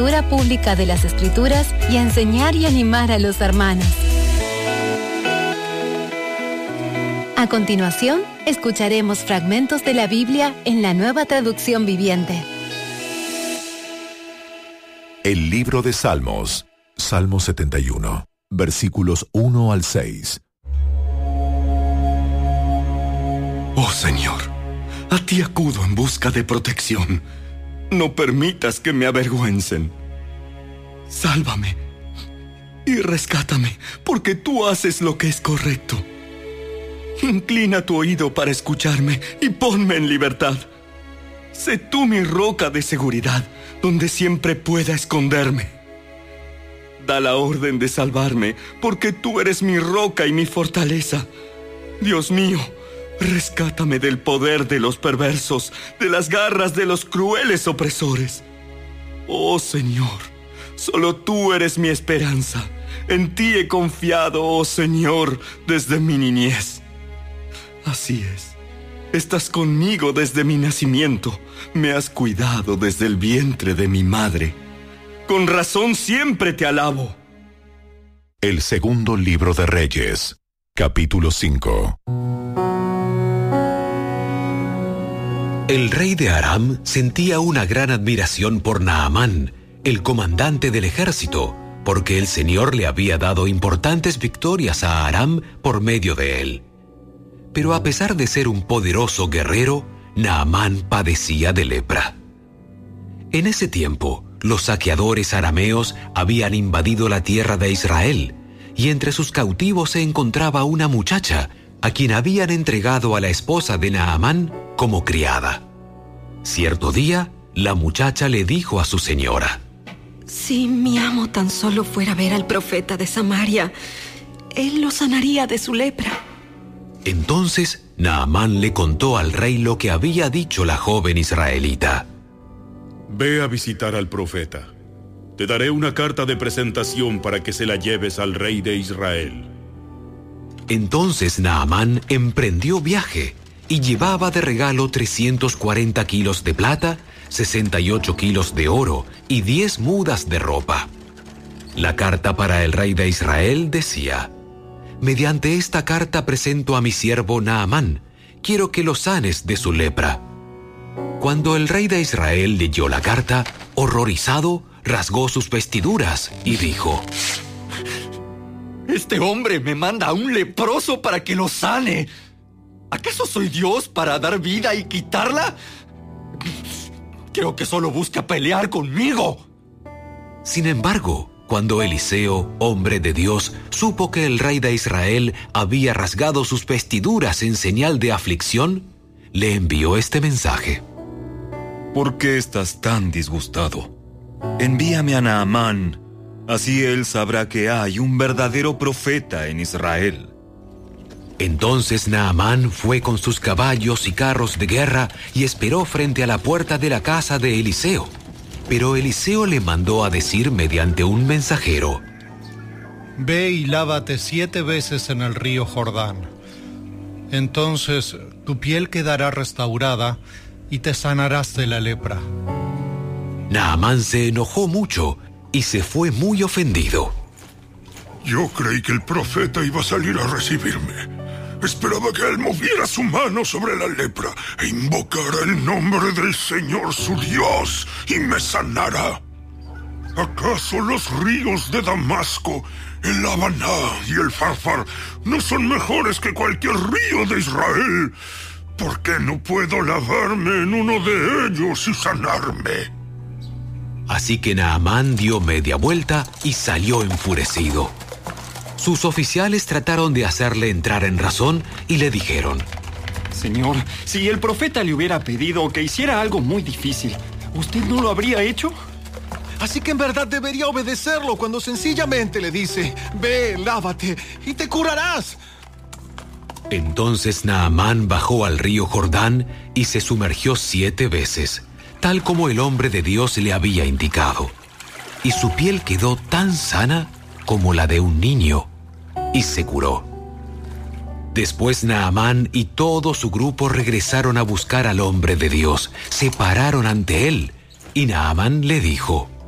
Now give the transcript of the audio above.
lectura pública de las Escrituras y a enseñar y animar a los hermanos. A continuación, escucharemos fragmentos de la Biblia en la Nueva Traducción Viviente. El libro de Salmos, Salmo 71, versículos 1 al 6. Oh Señor, a ti acudo en busca de protección. No permitas que me avergüencen. Sálvame y rescátame, porque tú haces lo que es correcto. Inclina tu oído para escucharme y ponme en libertad. Sé tú mi roca de seguridad, donde siempre pueda esconderme. Da la orden de salvarme, porque tú eres mi roca y mi fortaleza. Dios mío, rescátame del poder de los perversos, de las garras de los crueles opresores. Oh Señor, solo tú eres mi esperanza. En ti he confiado, oh Señor, desde mi niñez. Así es, estás conmigo desde mi nacimiento. Me has cuidado desde el vientre de mi madre. Con razón siempre te alabo. El segundo libro de Reyes, capítulo 5. El rey de Aram sentía una gran admiración por Naamán, el comandante del ejército, porque el Señor le había dado importantes victorias a Aram por medio de él. Pero a pesar de ser un poderoso guerrero, Naamán padecía de lepra. En ese tiempo, los saqueadores arameos habían invadido la tierra de Israel, y entre sus cautivos se encontraba una muchacha, a quien habían entregado a la esposa de Naamán como criada. Cierto día, la muchacha le dijo a su señora: Si mi amo tan solo fuera a ver al profeta de Samaria, él lo sanaría de su lepra. Entonces Naamán le contó al rey lo que había dicho la joven israelita. Ve a visitar al profeta. Te daré una carta de presentación para que se la lleves al rey de Israel. Entonces Naamán emprendió viaje y llevaba de regalo 340 kilos de plata, 68 kilos de oro y 10 mudas de ropa. La carta para el rey de Israel decía: Mediante esta carta presento a mi siervo Naamán. Quiero que lo sanes de su lepra. Cuando el rey de Israel leyó la carta, horrorizado, rasgó sus vestiduras y dijo: Este hombre me manda a un leproso para que lo sane. ¿Acaso soy Dios para dar vida y quitarla? Creo que solo busca pelear conmigo. Sin embargo, cuando Eliseo, hombre de Dios, supo que el rey de Israel había rasgado sus vestiduras en señal de aflicción, le envió este mensaje: ¿Por qué estás tan disgustado? Envíame a Naamán, así él sabrá que hay un verdadero profeta en Israel. Entonces Naamán fue con sus caballos y carros de guerra y esperó frente a la puerta de la casa de Eliseo. Pero Eliseo le mandó a decir mediante un mensajero: Ve y lávate 7 veces en el río Jordán. Entonces tu piel quedará restaurada y te sanarás de la lepra. Naamán se enojó mucho y se fue muy ofendido. Yo creí que el profeta iba a salir a recibirme. Esperaba que él moviera su mano sobre la lepra e invocara el nombre del Señor su Dios y me sanara. ¿Acaso los ríos de Damasco, el Habaná y el Farfar no son mejores que cualquier río de Israel? ¿Por qué no puedo lavarme en uno de ellos y sanarme? Así que Naamán dio media vuelta y salió enfurecido. Sus oficiales trataron de hacerle entrar en razón y le dijeron: Señor, si el profeta le hubiera pedido que hiciera algo muy difícil, ¿usted no lo habría hecho? Así que en verdad debería obedecerlo cuando sencillamente le dice: Ve, lávate y te curarás. Entonces Naamán bajó al río Jordán y se sumergió 7 veces, tal como el hombre de Dios le había indicado. Y su piel quedó tan sana como la de un niño, y se curó. Después Naamán y todo su grupo regresaron a buscar al hombre de Dios. Se pararon ante él, y Naamán le dijo: